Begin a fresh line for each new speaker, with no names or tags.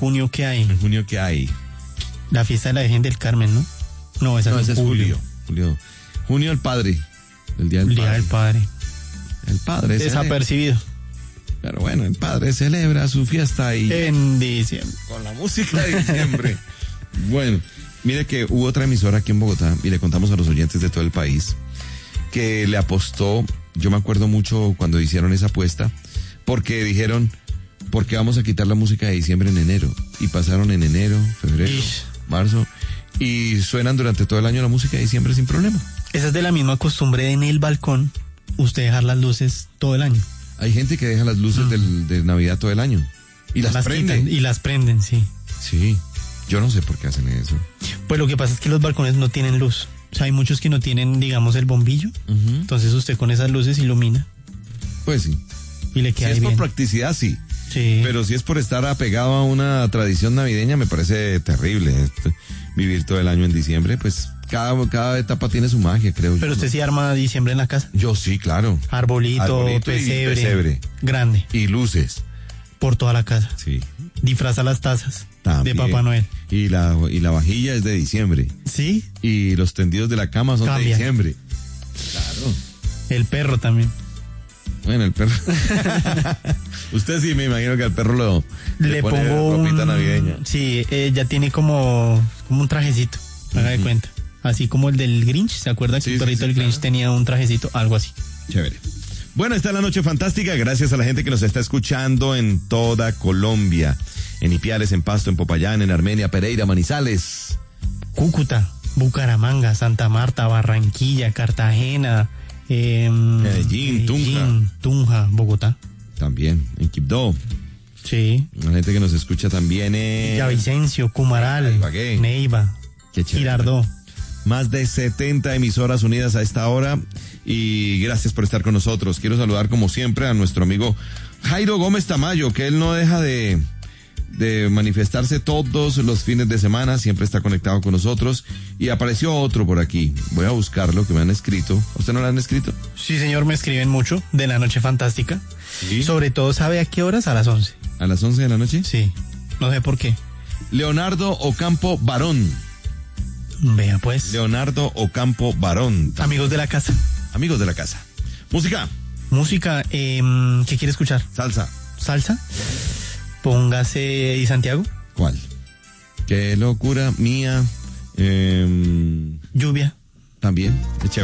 junio qué hay?
¿En junio qué hay?
La fiesta de la Virgen del Carmen, ¿no? No, esa
ese es julio. Junio el Padre. El Día del Padre. El Padre
desapercibido.
Pero bueno, el Padre celebra su fiesta ahí
en diciembre.
Con la música de diciembre. Bueno, mire que hubo otra emisora aquí en Bogotá y le contamos a los oyentes de todo el país que le apostó. Yo me acuerdo mucho cuando hicieron esa apuesta porque dijeron, ¿por qué vamos a quitar la música de diciembre en enero? Y pasaron en enero, febrero, marzo y suenan durante todo el año la música de diciembre sin problema.
Esa es de la misma costumbre en el balcón, usted dejar las luces todo el año.
Hay gente que deja las luces de Navidad todo el año y las prenden.
Quitan, y las prenden, sí.
Sí, yo no sé por qué hacen eso.
Pues lo que pasa es que los balcones no tienen luz. O sea, hay muchos que no tienen, digamos, el bombillo. Entonces usted con esas luces ilumina.
Pues sí.
Y le queda
si es
bien.
Por practicidad, sí.
Sí.
Pero si es por estar apegado a una tradición navideña, me parece terrible vivir todo el año en diciembre. Pues cada etapa tiene su magia, creo yo.
Pero usted sí arma diciembre en la casa.
Yo sí, claro.
Arbolito pesebre. Grande.
Y luces.
Por toda la casa.
Sí.
Disfraza las tazas.
También.
De Papá Noel.
Y la vajilla es de diciembre.
Sí.
Y los tendidos de la cama son de diciembre. Claro.
El perro también.
Bueno, el perro. Usted sí, me imagino que al perro le pone
pongo
ropita navideña.
Sí, ya tiene como un trajecito, haga de cuenta. Así como el del Grinch, ¿se acuerda que el perrito del Grinch tenía un trajecito? Algo así.
Chévere. Bueno, esta es la noche fantástica. Gracias a la gente que nos está escuchando en toda Colombia. En Ipiales, en Pasto, en Popayán, en Armenia, Pereira, Manizales,
Cúcuta, Bucaramanga, Santa Marta, Barranquilla, Cartagena,
Medellín,
Tunja, Bogotá.
También, en Quibdó.
Sí.
La gente que nos escucha también en
Villavicencio, Cumaral, Neiva, Girardot.
Más de 70 emisoras unidas a esta hora y gracias por estar con nosotros. Quiero saludar como siempre a nuestro amigo Jairo Gómez Tamayo, que él no deja de manifestarse todos los fines de semana, siempre está conectado con nosotros y apareció otro por aquí. Voy a buscarlo, que me han escrito. ¿A usted no lo han escrito?
Sí, señor, me escriben mucho de la noche fantástica.
¿Sí?
Sobre todo, ¿sabe a qué horas? A las 11.
¿A las 11 de la noche?
Sí, no sé por qué.
Leonardo Ocampo Barón.
Vea pues.
Leonardo Ocampo Barón.
Amigos de la casa.
Amigos de la casa. Música.
Música, ¿qué quiere escuchar?
Salsa.
¿Salsa? Póngase ¿y Santiago?
¿Cuál? Qué locura mía.
Lluvia.
También, es chévere.